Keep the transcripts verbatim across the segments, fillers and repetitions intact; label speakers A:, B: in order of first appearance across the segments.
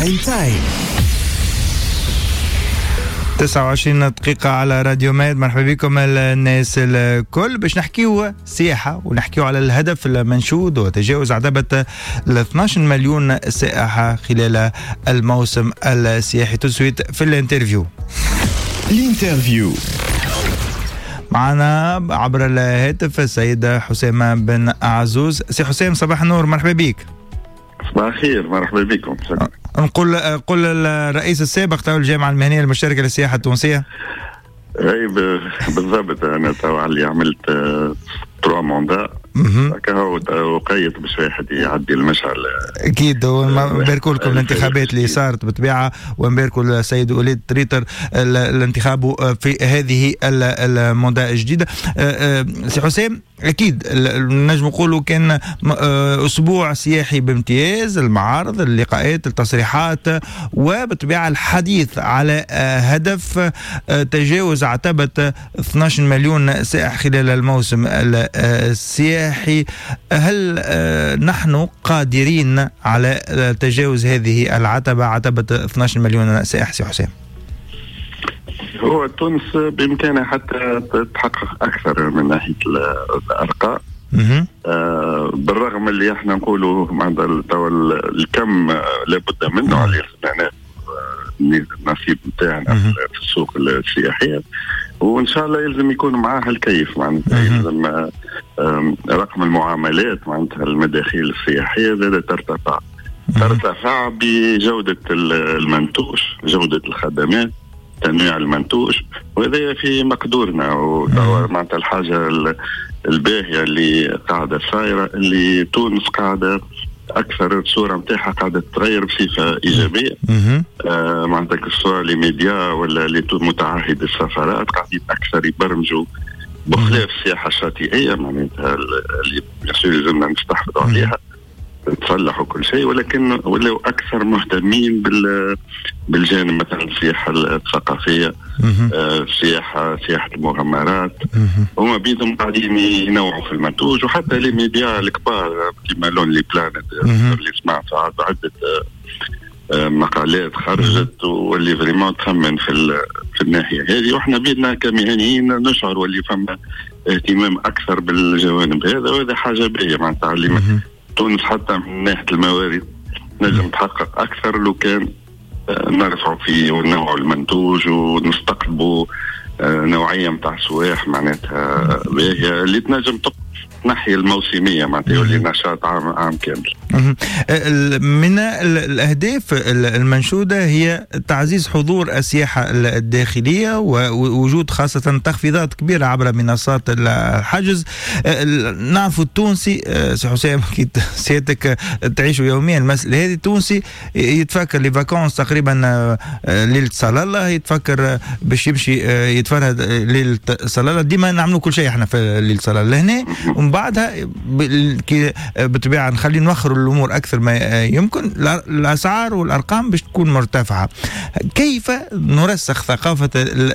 A: برايم تايم.
B: تسعة وعشرين دقيقة على راديو ميد. مرحبا بكم الناس الكل باش نحكيو سياحة ونحكيو على الهدف المنشود وتجاوز عتبة ال اثناش مليون سائح خلال الموسم السياحي. تسويت في الانترفيو
A: الانترفيو
B: معنا عبر الهاتف السيد حسام بن عزوز. سي حسام صباح النور، مرحبا بك.
C: صباح الخير، مرحبا بكم.
B: نقول قل الرئيس السابق تاع الجامعة المهنية المشتركة للسياحة التونسية.
C: اي بالضبط، انا تو اللي عملت تروا موندا هكا وقيت باش واحد يعدي المشعل.
B: اكيد، ونباركوا لكم الانتخابات اللي صارت بالطبيعه، ونباركوا السيد وليد تريتر الانتخاب في هذه الموندا الجديده. سي حسام، اكيد نجم نقولوا كان اسبوع سياحي بامتياز، المعارض، اللقاءات، التصريحات، وبالطبيعه الحديث على هدف تجاوز عتبه اثناش مليون سائح خلال الموسم السياحي. هل نحن قادرين على تجاوز هذه العتبه، عتبه اثناش مليون سائح سي حسام؟
C: هو تونس بإمكانها حتى تحقق أكثر من ناحية الأرقام. آه بالرغم اللي احنا نقولوا الكم لابد منه على الإعلانات النصيب نتاعنا في السوق السياحية، وإن شاء الله يلزم يكون معاها الكيف. معناتها يلزم آه رقم المعاملات، معناتها المداخيل السياحية زادت ترتفع ترتفع بجودة المنتوج، جودة الخدمات، تنويع المنتوج، وهذا في مقدورنا. ومعناتها الحاجة الباهية اللي قاعدة صايرة، اللي تونس قاعدة أكثر الصورة متاعها قاعدة تتغير بصفة إيجابية. آه معناتها الصورة اللي ميديا ولا اللي متعهد السفارات قاعدين أكثر يبرمجوا بخلاف السياحة الشاطئية، معناتها اللي لازمنا نستحفظوا عليها تصلح وكل شيء، ولكن ولو أكثر مهتمين بال بالجانب مثلا السياحة الثقافية، آه سياحة سياحة المغامرات. هما بيدهم قاعدين ينوعوا في المنتوج، وحتى لي ميديا الكبار كما لونلي بلانت اللي سمعت عدة آه مقالات خرجت واللي فريمون تخمن في في الناحية هذه. واحنا بيدنا كمهنيين نشعر واللي فما اهتمام أكثر بالجوانب هذا، وهذا حاجة باهية. معناتها اللي تونس حتى من ناحية الموارد نجم تحقق أكثر لو كان نرفعوا فيه ونوعوا المنتوج ونستقطبوا نوعية متاع سواح معناتها باهية اللي تنجم ناحية الموسمية، معناتها يولي نشاط عام, عام كامل.
B: من الأهداف المنشودة هي تعزيز حضور السياحة الداخلية ووجود خاصة تخفيضات كبيرة عبر منصات الحجز. نعرف التونسي سي حسام، أكيد سيادتك تعيشوا يوميا المسألة هذه، التونسي يتفكر لي فاكونس تقريبا ليلة صلالة، يتفكر باش يمشي يتفرهد ليلة صلالة، ديما نعملوا كل شيء احنا في ليلة صلالة لهنا، ومن بعدها بالطبيعة نخلي نوخروا الأمور أكثر ما يمكن، الأسعار والأرقام باش تكون مرتفعة. كيف نرسخ ثقافة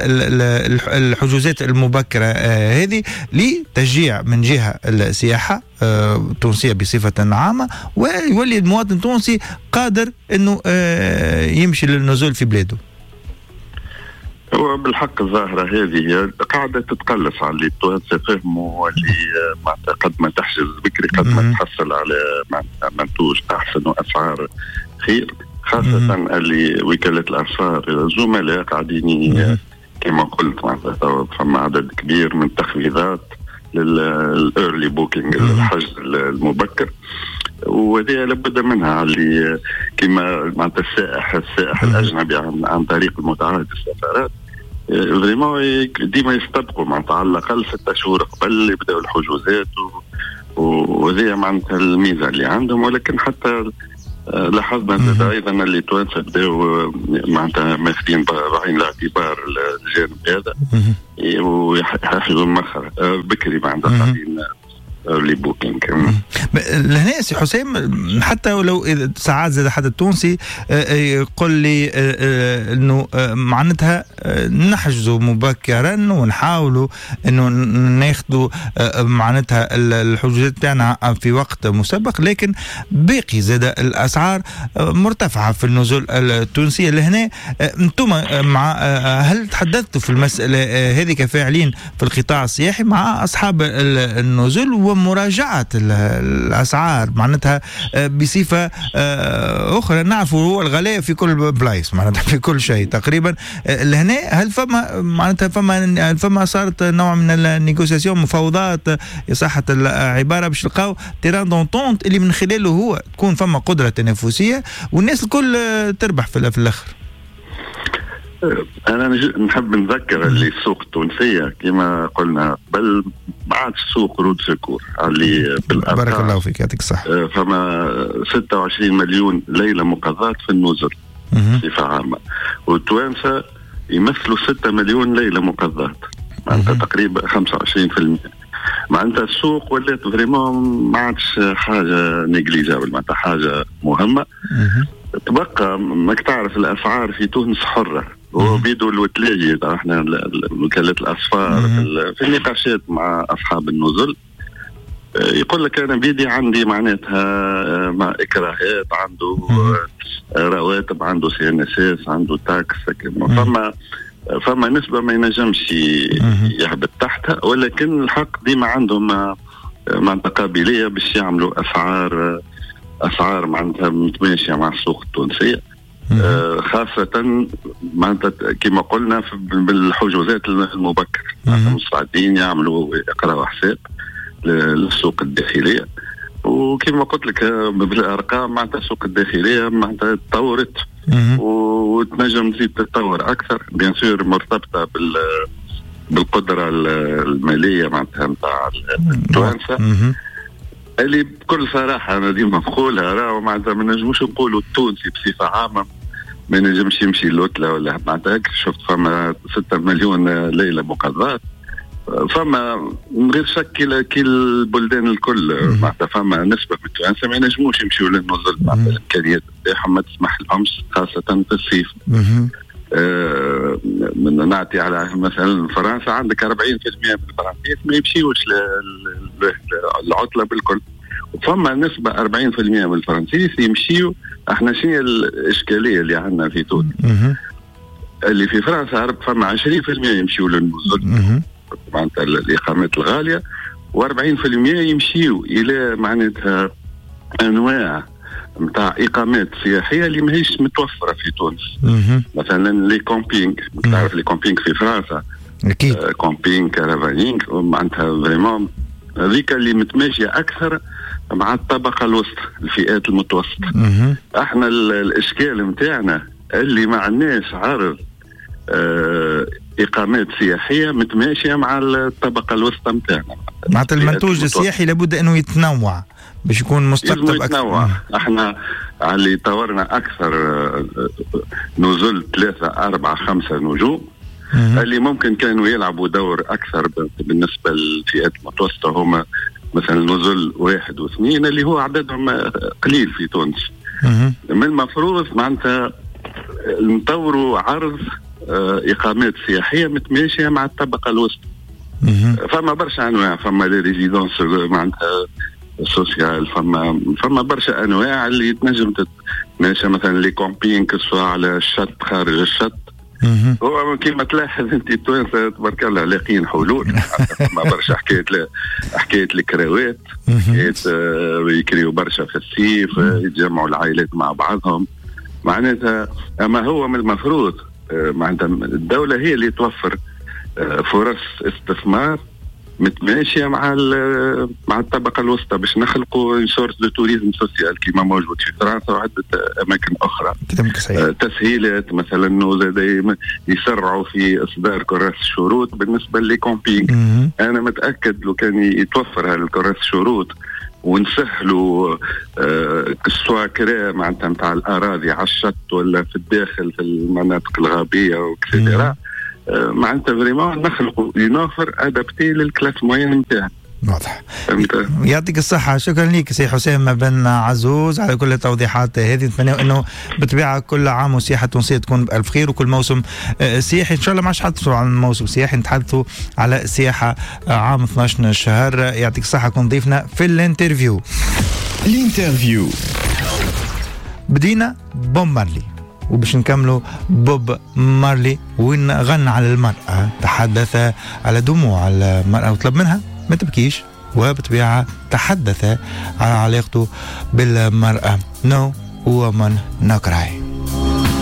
B: الحجوزات المبكرة هذه لتشجيع من جهة السياحة التونسية بصفة عامة، ويولي المواطن التونسي قادر أنه يمشي للنزول في بلاده؟
C: هو بالحق الظاهرة هذه قاعدة تتقلص على اللي التوانسة فهموا، واللي معناتها قد ما تحجز بكري قد ما تحصل على منتوج أحسن وأسعار خير، خاصة اللي وكالة الأسعار الزملاء قاعدين كما قلت معناتها فما عدد كبير من التخفيضات للإيرلي بوكينج، الحجز المبكر، وهذه لابد منها. اللي كما معناتها السائح السائح الأجنبي عن, عن طريق المتعهد السفارات فريمون ديما يستبقوا معناتها على الأقل ستة شهور قبل يبدأوا الحجوزات، وهذه معناتها الميزة اللي عندهم. ولكن حتى لاحظنا أيضا اللي توانسة بدأوا معناتها ماخذين بعين الاعتبار الجانب هذا ويحفظوا المخر بكري معناتها قاعدين لي بوكينج.
B: لهنا سي حسام حتى ولو ساعات زاد حد التونسي يقول لي انه معناتها نحجزوا مبكرا ونحاولوا انه ناخذوا معناتها الحجوزات تاعنا في وقت مسبق، لكن باقي زاد الاسعار مرتفعه في النزل التونسيه. لهنا انتم مع هل تحدثتوا في المساله هذه كفاعلين في القطاع السياحي مع اصحاب النزل ومراجعه الاسعار معناتها بصفه اخرى؟ نعرفوا هو الغلاء في كل بلايص معناتها في كل شيء تقريبا. لهنا هل فما معناتها فما هل فما صارت نوع من النيغوسياسيون مفاوضات صحه العباره باش نلقاو تيران دونتونت اللي من خلاله هو تكون فما قدره تنافسيه والناس الكل تربح في الاخر؟
C: أنا نحب نذكر اللي السوق التونسية كما قلنا بل ما عادش سوق رود سكور اللي بالأرقام.
B: بارك الله فيك يعطيك الصحة.
C: فما ستة وعشرين مليون ليلة مقضات في النزل بصفة عامة، والتوانسة يمثلوا ستة مليون ليلة مقضات معناتها تقريبا خمسة وعشرين بالمئة. معناتها السوق ولات فريمون ما عادش حاجة نيجليجابل معناتها حاجة مهمة. تبقى ماك تعرف الأسعار في تونس حرة وبيدوا الوتلاجي احنا وكالات الأسفار في النقاشات مع أصحاب النزل يقول لك أنا بيدي عندي معناتها مع إكراهات، عنده رواتب، عنده سي ان اس اس، عنده تاكس، فما فما نسبة ما ينجمش يهبط تحتها، ولكن الحق ديما عندهم معناتها قابلية باش يعملوا أسعار أسعار معناتها متماشية مع السوق التونسية. آه خاصة معناتها كما قلنا بالحجوزات المبكرة مستعدين يعملوا يقراوا حساب للسوق الداخلية، وكما قلت لك بالأرقام معناتها السوق الداخلية معناتها تطورت وتنجم تزيد تتطور أكثر، بيان سور مرتبطة بال بالقدرة المالية معناتها نتاع التوانسة اللي بكل صراحة أنا ديما نقولها راهو معناتها ما نجموش نقولوا التونسي بصفة عامة ما نجمش يمشي اللوتلة ولا معناتها شفت فما ستة مليون ليلة مقضات، فما من غير شك كل كل البلدان الكل معناتها فما نسبة من التوانسة ما نجموش يمشيوا للنزل معناتها الإمكانيات تاعهم ما تسمح لهمش خاصة في الصيف. آه من نعطي على مثلا فرنسا عندك أربعين بالمئة من الفرنسيين ما يمشيوش للعطلة بالكل، وفما نسبة أربعين بالمئة من الفرنسيين يمشيوا. احنا شنو الإشكالية اللي عندنا في تونس؟ اللي في فرنسا فما عشرين بالمئة يمشيوا للنزل معناتها الإقامات الغالية، وأربعين بالمئة يمشيوا إلى معناتها أنواع متاع إقامات سياحية اللي ماهيش متوفرة في تونس. مثلا لي كومبينغ، تعرف لي كومبينغ في فرنسا
B: أكيد
C: آه كومبينغ كارافانينغ معناتها فريمون هذيك اللي متماشية أكثر مع الطبقة الوسطى الفئات المتوسطة. احنا الإشكال متاعنا اللي ما عندناش عرض آه إقامات سياحية متماشية مع الطبقة الوسطى متاعنا.
B: معناتها المنتوج السياحي لابد أنه يتنوع باش يكون مستقطب
C: أكثر. احنا اللي طورنا أكثر نزل ثلاثة أربعة خمسة نجوم اللي ممكن كانوا يلعبوا دور أكثر بالنسبة للفئات المتوسطة هما مثلا نزل واحد واثنين اللي هو عددهم قليل في تونس. من المفروض معناتها نطوروا عرض إقامات سياحية متماشية مع الطبقة الوسطى. فما برشا أنواع، فما لي ريزيدونس معناتها سوسيال، فما فما برشا أنواع اللي تنجم تتماشى مثلا لي كومبينغ سواء على الشط خارج الشط. هو كما تلاحظ انت التوانسه تبارك الله لاقين حلول ما برشا حكايه حكايه الكراوات، حكايه يكريوا برشا في الصيف، يتجمعوا العائلات مع بعضهم معناتها. اما هو من المفروض معناتها الدوله هي اللي توفر فرص استثمار متماشيه مع مع الطبقه الوسطى باش نخلقوا سورس دو توريزم سوسيال كما موجود في فرنسا وعده اماكن اخرى. أه تسهيلات مثلا انه زاد يسرعوا في اصدار كراس الشروط بالنسبه للكومبينغ. انا متاكد لو كان يتوفر هالكراس الشروط ونسهلوا أه سواء كرا معناتها نتاع الاراضي على الشط ولا في الداخل في المناطق الغابيه وكذا معناتها فريمون نخلقوا ينوفر ادابتي للكلاس موين نتاعنا
B: واضح. يعطيك الصحة، شكرا لك سي حسام بن عزوز على كل التوضيحات هذه. نتمنى انه بالطبيعة كل عام والسياحة التونسية تكون بألف خير، وكل موسم سياحي ان شاء الله ما عادش نتحدثوا عن موسم سياحي، نتحدثوا على السياحة عام اثنا عشر شهر. يعطيك الصحة، كون ضيفنا في الانترفيو.
A: الانترفيو
B: بدينا بوب مارلي، وباش نكملوا بوب مارلي وين غنى على المرأة، تحدث على دموع المرأة وطلب منها ما تبكيش، وبطبيعة تحدث على علاقته بالمرأة. No woman no cry.